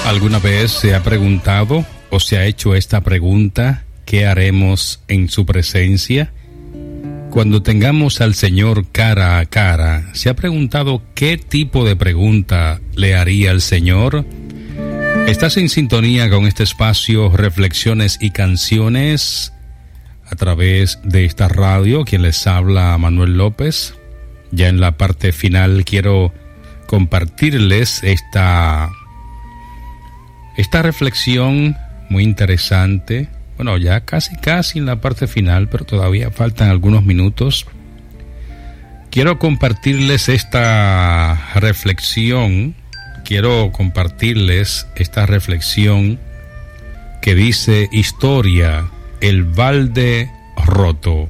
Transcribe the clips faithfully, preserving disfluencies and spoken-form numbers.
¿Alguna vez se ha preguntado o se ha hecho esta pregunta? ¿Qué haremos en su presencia? Cuando tengamos al Señor cara a cara, ¿se ha preguntado qué tipo de pregunta le haría al Señor? ¿Estás en sintonía con este espacio Reflexiones y Canciones a través de esta radio? Quien les habla, Manuel López. Ya en la parte final quiero compartirles esta, esta reflexión muy interesante. Bueno, ya casi casi en la parte final, pero todavía faltan algunos minutos. Quiero compartirles esta reflexión, quiero compartirles esta reflexión que dice: historia, el balde roto.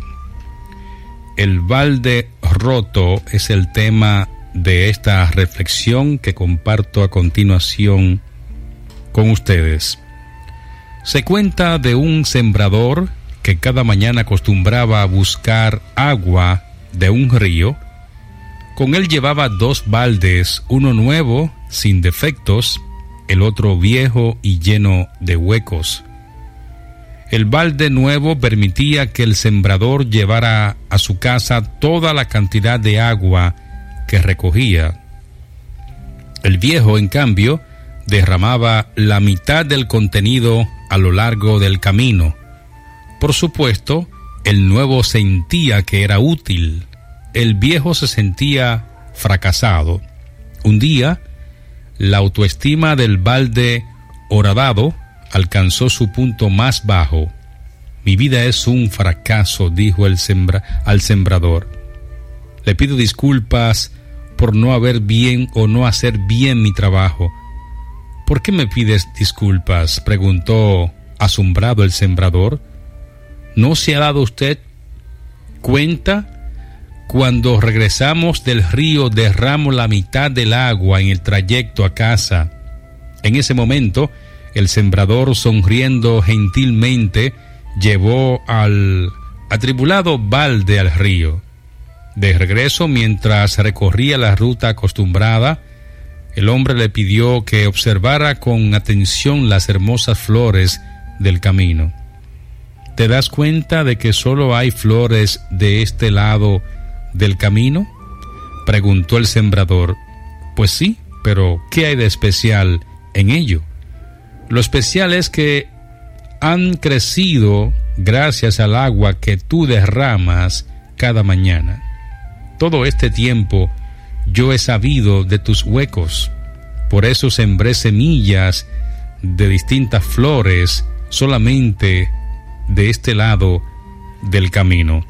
El balde roto es el tema de esta reflexión que comparto a continuación con ustedes. Se cuenta de un sembrador que cada mañana acostumbraba a buscar agua de un río. Con él llevaba dos baldes, uno nuevo, sin defectos, el otro viejo y lleno de huecos. El balde nuevo permitía que el sembrador llevara a su casa toda la cantidad de agua que recogía. El viejo, en cambio, derramaba la mitad del contenido a lo largo del camino. Por supuesto, el nuevo sentía que era útil. El viejo se sentía fracasado. Un día, la autoestima del balde horadado alcanzó su punto más bajo. Mi vida es un fracaso, dijo el sembra, al sembrador. Le pido disculpas por no haber bien o no hacer bien mi trabajo. ¿Por qué me pides disculpas?, preguntó asombrado el sembrador. ¿No se ha dado usted cuenta? Cuando regresamos del río derramo la mitad del agua en el trayecto a casa. En ese momento, el sembrador, sonriendo gentilmente, llevó al atribulado balde al río. De regreso, mientras recorría la ruta acostumbrada, el hombre le pidió que observara con atención las hermosas flores del camino. ¿Te das cuenta de que solo hay flores de este lado del camino?, preguntó el sembrador. Pues sí, pero ¿qué hay de especial en ello? Lo especial es que han crecido gracias al agua que tú derramas cada mañana. Todo este tiempo yo he sabido de tus huecos, por eso sembré semillas de distintas flores solamente de este lado del camino.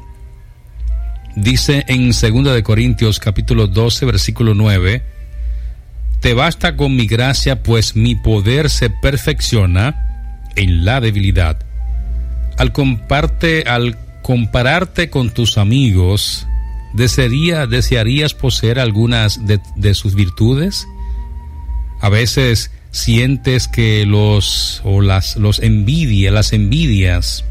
Dice en segunda de Corintios capítulo doce versículo nueve: te basta con mi gracia, pues mi poder se perfecciona en la debilidad. Al comparte, al compararte con tus amigos, ¿Desearía, ¿Desearías poseer algunas de, de sus virtudes? A veces sientes que los o las los envidia, las envidias,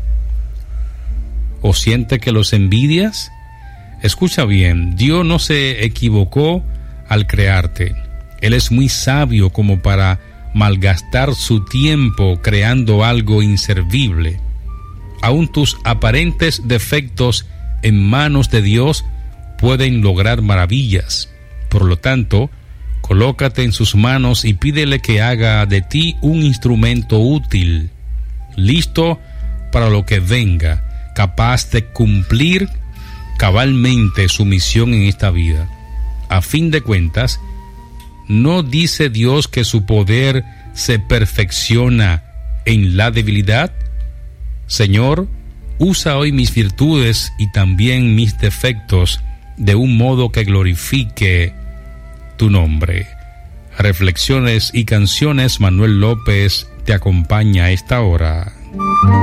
o siente que los envidias. Escucha bien, Dios no se equivocó al crearte. Él es muy sabio como para malgastar su tiempo creando algo inservible. Aún tus aparentes defectos en manos de Dios pueden lograr maravillas. Por lo tanto, colócate en sus manos y pídele que haga de ti un instrumento útil, listo para lo que venga, capaz de cumplir cabalmente su misión en esta vida. A fin de cuentas, ¿no dice Dios que su poder se perfecciona en la debilidad? Señor, usa hoy mis virtudes y también mis defectos de un modo que glorifique tu nombre. Reflexiones y Canciones, Manuel López te acompaña a esta hora.